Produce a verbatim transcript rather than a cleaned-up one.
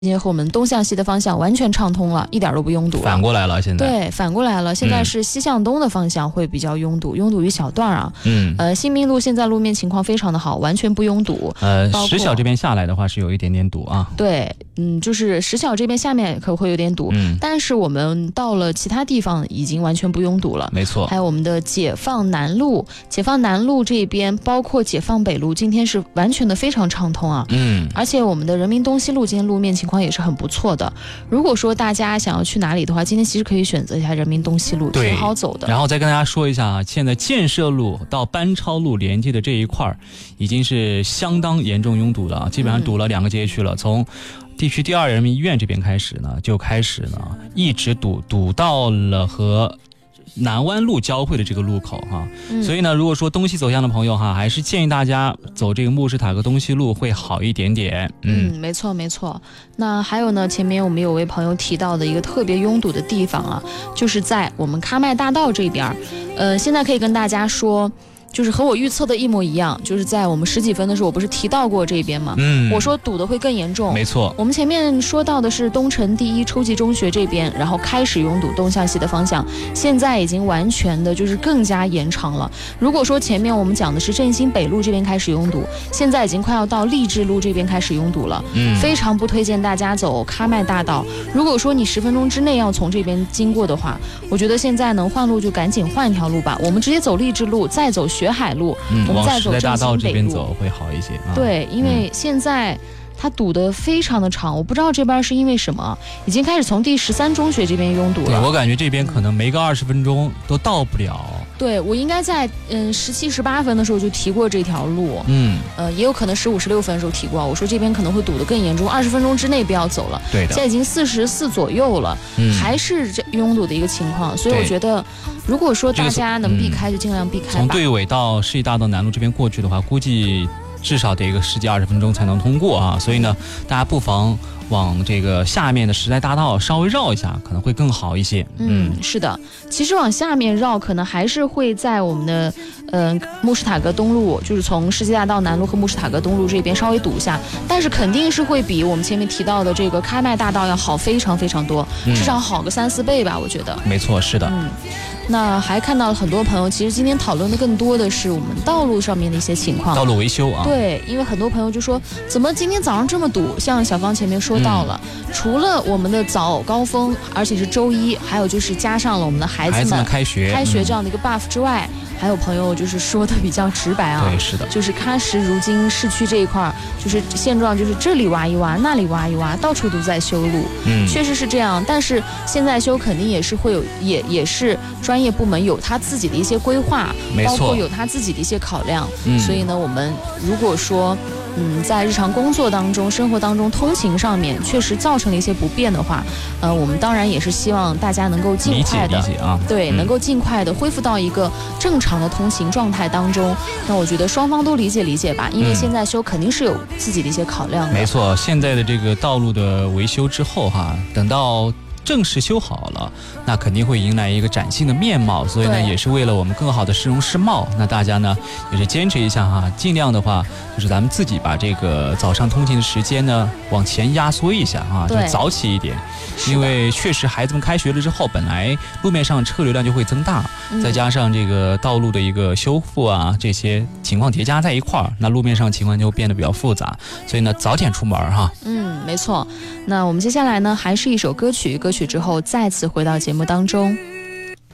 街和我们东向西的方向完全畅通了，一点都不拥堵了。 反过来了，现在对，反过来了，现在是西向东的方向会比较拥堵，嗯、拥堵一小段啊。嗯，呃，新民路现在路面情况非常的好，完全不拥堵。 呃，石小这边下来的话是有一点点堵啊。 对，嗯，就是石小这边下面可会有点堵，嗯，但是我们到了其他地方已经完全不拥堵了。 没错， 还有我们的解放南路，解放南路这边包括解放北路，今天是完全的非常畅通啊。嗯，而且我们的人民东西路今天路面情况也是很不错的。如果说大家想要去哪里的话，今天其实可以选择一下人民东西路，挺好走的。 然后再跟大家说一下啊，现在建设路到班超路连接的这一块已经是相当严重拥堵了，基本上堵了两个街区了。从地区第二人民医院这边开始呢，就开始呢一直堵堵到了和南湾路交汇的这个路口哈、嗯，所以呢，如果说东西走向的朋友哈，还是建议大家走这个慕士塔格东西路会好一点点。 嗯，嗯没错没错。那还有呢，前面我们有位朋友提到的一个特别拥堵的地方啊，就是在我们喀麦大道这边。呃，现在可以跟大家说。就是和我预测的一模一样，就是在我们十几分的时候，我不是提到过这边吗？嗯，我说堵的会更严重。 没错， 我们前面说到的是东城第一初级中学这边，然后开始拥堵东向西的方向，现在已经完全的就是更加延长了。如果说前面我们讲的是振兴北路这边开始拥堵，现在已经快要到励志路这边开始拥堵了。嗯，非常不推荐大家走喀麦大道。如果说你十分钟之内要从这边经过的话，我觉得现在能换路就赶紧换一条路吧。我们直接走励志路，再走学海路， 嗯、 我们再走振兴北路走会好一些、啊。 对，因为现在它堵得非常的长，我不知道这边是因为什么，已经开始从第十三中学这边拥堵了。 对，我感觉这边可能没个二十分钟都到不了。 对，我应该在嗯十七十八分的时候就提过这条路，嗯，呃，也有可能十五十六分的时候提过，我说这边可能会堵得更严重，二十分钟之内不要走了。 对的， 现在已经四十四左右了，嗯，还是这拥堵的一个情况，所以我觉得，如果说大家能避开就尽量避开吧。 从队尾到世纪大道南路这边过去的话，估计至少得一个十几二十分钟才能通过啊，所以呢，大家不妨往这个下面的时代大道稍微绕一下，可能会更好一些。 嗯，是的，其实往下面绕，可能还是会在我们的呃慕士塔格东路，就是从世纪大道南路和慕士塔格东路这边稍微堵一下，但是肯定是会比我们前面提到的这个喀麦大道要好非常非常多，嗯、至少好个三四倍吧，我觉得。 没错，是的。 嗯。那还看到了很多朋友，其实今天讨论的更多的是我们道路上面的一些情况， 道路维修啊。 对，因为很多朋友就说，怎么今天早上这么堵？像小芳前面说到了，嗯、除了我们的早高峰，而且是周一，还有就是加上了我们的孩子们孩子们开学开学这样的一个 buff 之外，嗯、还有朋友就是说的比较直白啊， 对，是的， 就是喀什如今市区这一块，就是现状就是这里挖一挖，那里挖一挖，到处都在修路，嗯，确实是这样。但是现在修肯定也是会有，也也是专业部门有他自己的一些规划，包括有他自己的一些考量。嗯，所以呢，我们如果说嗯在日常工作当中、生活当中、通勤上面确实造成了一些不便的话，呃，我们当然也是希望大家能够尽快的， 理解理解啊， 对，嗯、能够尽快的恢复到一个正常的通勤状态当中。那我觉得双方都理解理解吧，因为现在修肯定是有自己的一些考量的。 没错，现在的这个道路的维修之后哈，等到正式修好了，那肯定会迎来一个崭新的面貌，所以呢，也是为了我们更好的市容市貌，那大家呢也是坚持一下哈，尽量的话就是咱们自己把这个早上通勤的时间呢往前压缩一下啊，就早起一点，因为确实孩子们开学了之后，本来路面上车流量就会增大，嗯、再加上这个道路的一个修复啊，这些情况叠加在一块儿，那路面上情况就变得比较复杂，所以呢，早点出门哈。 嗯，没错。那我们接下来呢，还是一首歌曲，歌曲之后再次回到节目当中。